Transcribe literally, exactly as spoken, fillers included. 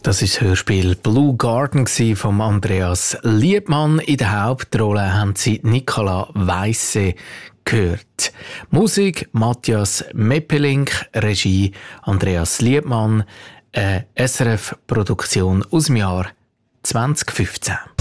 Das ist das Hörspiel Blue Garden von Andreas Liebmann. In der Hauptrolle haben Sie Nicola Weisse gehört. Musik Matthias Meppelink, Regie Andreas Liebmann, eine S R F-Produktion aus dem Jahr zwanzig fünfzehn.